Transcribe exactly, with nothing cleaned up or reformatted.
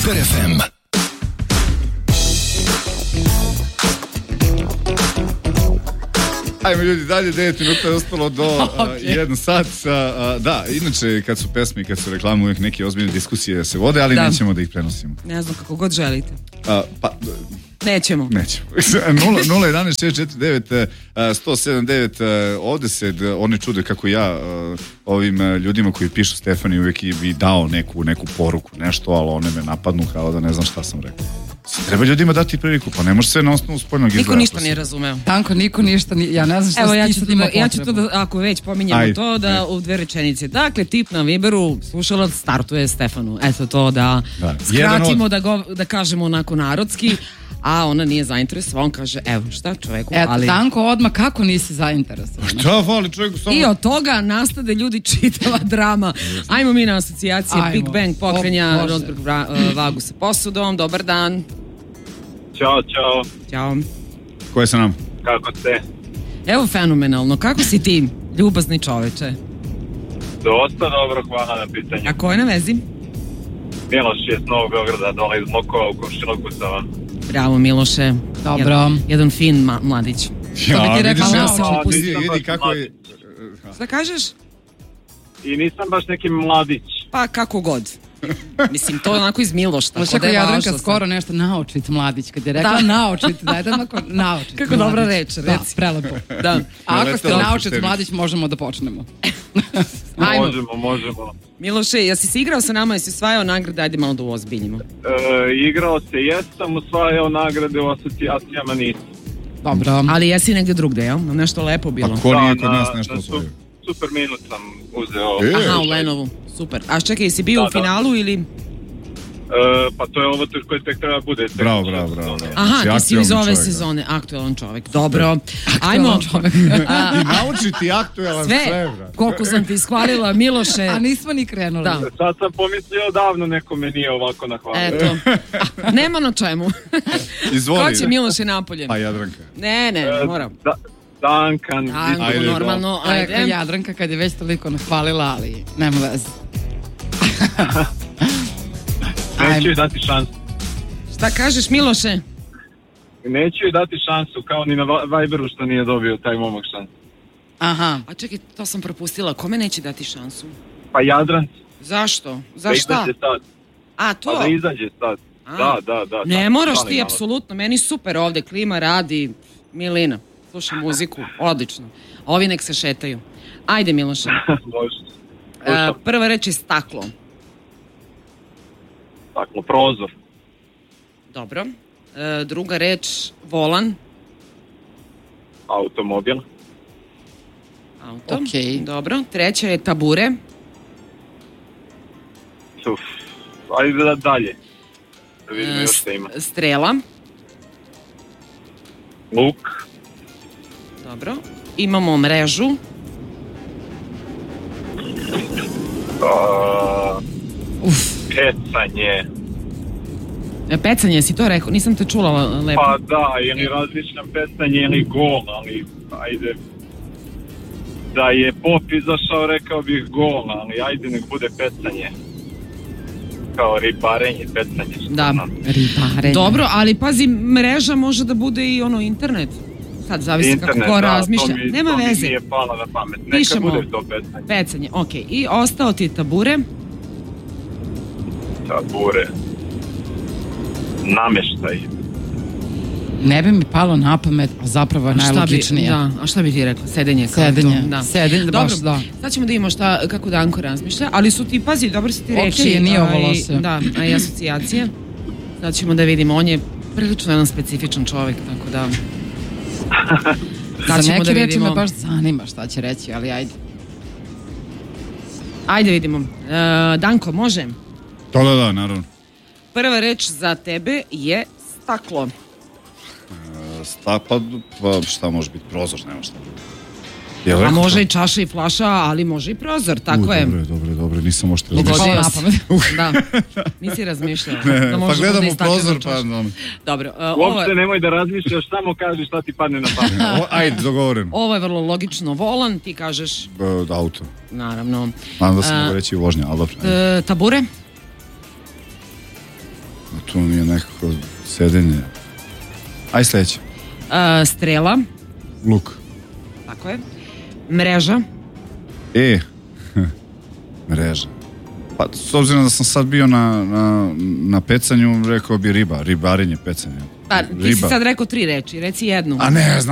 Super ef em. Ajmo ljudi dalje, devet minuta je ostalo do okay. uh, jedan sat. Uh, uh, da, inače kad su pesme i kad su reklame uvijek neke ozbiljne diskusije se vode, ali da. Nećemo da ih prenosimo. Ne znam, kako god želite. Uh, pa... Nećemo. Nećemo. nula jedan šest četiri devet jedan sedam devet. Ovde se one čude kako ja ovim ljudima koji pišu Stefani uvijek bi dao neku, neku poruku, nešto, ali one me napadnu kao da ne znam šta sam rekao. Treba ljudima dati priliku, pa ne može sve na osnovu spoljnog izgleda. Niko ništa nije razumeo. Tanko, niko ništa nije, ja ne znam šta Evo, ti ja sad ima potrebu. Ja ću to da, ako već pominjemo ajde, to, da ajde. U dve rečenice. Dakle, tip na Viberu, slušalac startuje Stefanu. Eto to da, da. skratimo, od... da, go, da kažemo onako narodski, a ona nije zainteresovala, on kaže, evo šta čoveku, eto, ali... Tanko, odmah kako nisi zainteresovan? Šta voli čovjeku samo... I od toga nastade ljudi čitava drama. Ajmo mi na asocijacije. Ajmo. Big Bang pokrenja Rosberg vagu sa posudom. Dobar dan. Ćao, čao. Ćao. Ko je sa nam? Kako ste? Evo, fenomenalno. Kako si ti, ljubazni čoveče? Dosta dobro, hvala na pitanju. A ko je na vezi? Miloš je s Novog Beograda, dole iz Mokova u Komšinog Kusava. Bravo, Miloše. Dobro. Jedan, jedan fin ma- mladić. Ja, to bi ti rekao, ja, sam vidi, vidi, vidi kako je... Šta kažeš? I nisam baš neki mladić. Pa kako god. Mislim, to je onako iz Milošta. Znači, ako Jadranka skoro nešto naučit mladić, kad je rekla da. naučit, dajte onako naučit. Kako mladić. Dobra reč, reci. Da, prelepo. Da. A ako ste naučit mladić, možemo da počnemo. Ajmo. Možemo, možemo. Miloše, jesi si igrao sa nama, jesi osvajao nagrade, ajde malo da uozbiljimo. E, igrao se, jesam, osvajao nagrade u asocijacijama nisam. Dobro. Ali jesi negdje drugde, jel? Nešto lepo bilo. Pa ko nije kod nas nešto osvojio? Super minut sam uzeo. E, Aha, u Lenovu. Super. A čekaj, jesi bio da, u finalu da. ili... E, pa to je ovo koje tek treba bude. Bravo, bravo, bravo. Aha, ti si iz ove čovjek, sezone. Aktualan čovjek. Dobro. Ajmo. Čovjek. I naučiti aktualan sve. sve Koliko sam ti ishvalila, Miloše. A nismo ni krenuli. Da. Sad sam pomislio davno neko me nije ovako nahvalio. Eto. Nema na čemu. Izvoli. Ko će Miloše napolje? Pa Jadranka. Ne, ne, e, moram. Da. Dankan. Danko, ajde, normalno. Ajde. Ajde. Jadranka kad je već toliko nahvalila, ali nema veze. Neću joj dati šansu. Šta kažeš, Miloše? Neću joj dati šansu, kao ni na Viberu što nije dobio taj momak šansu. Aha. A čekaj, to sam propustila. Kome neće dati šansu? Pa Jadranci. Zašto? Za da šta? Izađe sad. A, to? Pa da izađe sad. A. Da, da, da. Ne moraš ti, apsolutno. Meni super ovde, klima radi, milina. Slušam muziku, odlično. Ovi nek se šetaju. Ajde, Miloše. Može. Uh, prva reč je staklo. Staklo, prozor. Dobro. Uh, druga reč, volan. Automobil. Auto. Okay. Dobro. Treća je tabure. Uf. Ajde da dalje. Da vidimo uh, još šta ima. Strela. Luk. Dobro. Imamo mrežu. Uh, Uf. Pecanje. E, pecanje, si to rekao? Nisam te čula lepo. Pa da, ili različno pecanje ili gol, ali ajde. Da je Pop izašao, rekao bih gol, ali ajde nek bude pecanje. Kao ribarenje, pecanje. Da, ribarenje. Dobro, ali pazi, mreža može da bude i ono internet. Sad zavisi internet, kako ko da, razmišlja. Mi, nema veze. To mi nije palo na pamet. Neka Pišemo. Bude to pecanje. Pecanje, okej. Okay. I ostao ti tabure. Tabure. Nameštaj. Ne bi mi palo na pamet, a zapravo je najlogičnije. Da, a šta bi ti rekla? Sedenje. Sedenje, da. Sedenje, dobro, baš da. Sad ćemo da imamo šta, kako Danko razmišlja, ali su ti, pazi, dobro si ti reči. Okej, nije ovo loše. Da, a i asocijacije. Sad ćemo da vidimo, on je prilično jedan specifičan čovjek, tako da... Za neke da reči me baš zanima šta će reći, ali ajde. Ajde vidimo. E, Danko, može? Da, da, da, naravno. Prva reč za tebe je staklo. E, sta, pa, pa šta može biti? Prozor, nema šta. A može i čaša i flaša, ali može i prozor, tako U, je. Dobre, dobre, dobre, nisam možete razmišljati. Na pamet. Da, nisi razmišljao. Ne, da pa gledam u prozor, pa... No. Dobro. Uh, Uopšte ovo... nemoj da razmišljaš, samo kaži šta ti padne na pamet. o, ajde, dogovorim. Ovo je vrlo logično. Volan, ti kažeš... Uh, auto. Naravno. Nadam da sam uh, mogu reći vožnja, ali dobro. Uh, tabure? to mi je nekako sedenje. Aj sledeće. Uh, strela. Luk. Tako je. Mreža. E, mreža. Pa, s obzirom da sam sad bio na, na, na pecanju, rekao bi riba, ribarenje, pecanje. Pa, ti riba. Si sad rekao tri reči, reci jednu. A ne znam.